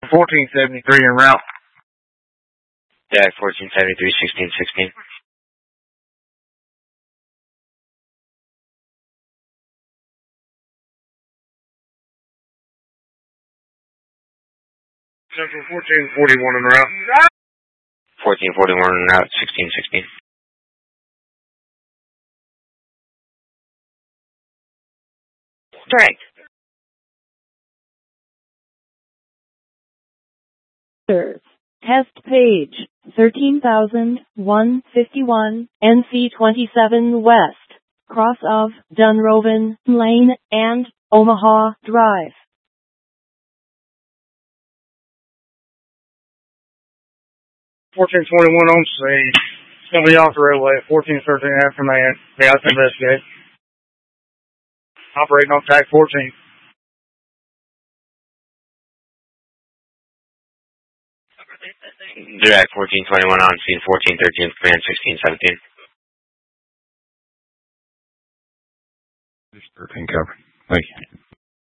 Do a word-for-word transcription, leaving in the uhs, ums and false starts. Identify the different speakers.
Speaker 1: fourteen seventy-three en route.
Speaker 2: Jack fourteen seventy-three, sixteen sixteen.
Speaker 1: Central fourteen forty-one en route.
Speaker 2: fourteen forty-one en route, sixteen sixteen.
Speaker 3: Direct.
Speaker 4: Test page thirteen thousand one hundred fifty-one, N C twenty-seven West, cross of Dunroven Lane and Omaha Drive.
Speaker 1: fourteen twenty-one on scene. It's going to be off the roadway at fourteen thirteen after man. Be out to investigate. Operating on track fourteen.
Speaker 2: Direct fourteen twenty-one on scene, fourteen thirteen, command sixteen seventeen.
Speaker 5: thirteen covered. Thank you.